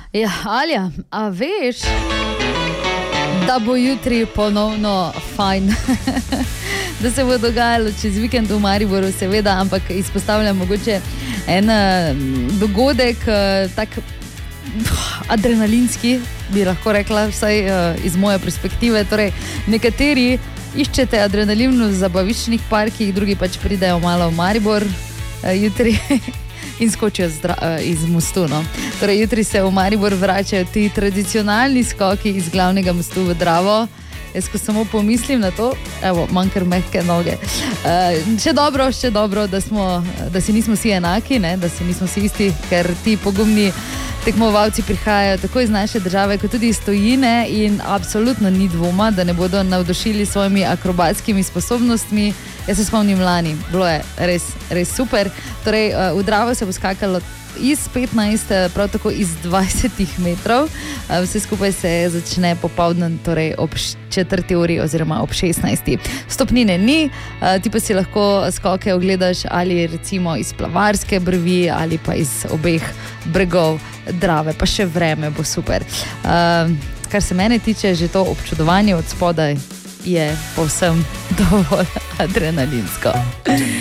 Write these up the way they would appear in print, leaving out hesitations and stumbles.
Ja, Alja, a veš, da bo jutri ponovno fajn, da se bo dogajalo čez vikend v Mariboru, seveda, ampak izpostavljam mogoče en dogodek, tak adrenalinski, bi lahko rekla, vsaj iz moje perspektive. Torej, nekateri iščete adrenalin v zabaviščnih parkih, drugi pač pridejo malo v Maribor jutri in skočijo iz mostu. No. Torej, jutri se v Maribor vračajo ti tradicionalni skoki iz glavnega mostu v Dravo. Jaz, ko samo pomislim na to, evo, manj kar mehke noge. Še dobro, da si nismo vsi enaki, ne? Da si nismo vsi isti, ker ti pogumni tekmovalci prihajajo tako iz naše države, kot tudi iz tujine in absolutno ni dvoma, da ne bodo navdušili svojimi akrobatskimi sposobnostmi. Jaz se spomnim lani, bilo je res super. Torej, v Dravo se bo skakalo iz 15, prav tako iz 20 metrov. Vse skupaj se začne popoldan, torej ob 4. uri oziroma ob 16. Stopnine ni, ti pa si lahko skoke ogledaš ali recimo iz Plavarske brvi ali pa iz obeh bregov Drave, pa še vreme bo super. Kar se mene tiče, že to občudovanje od spodaj je povsem dovolj adrenalinsko.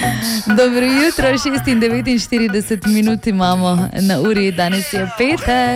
Dobro jutro, 6:49 imamo na uri, danes je petek.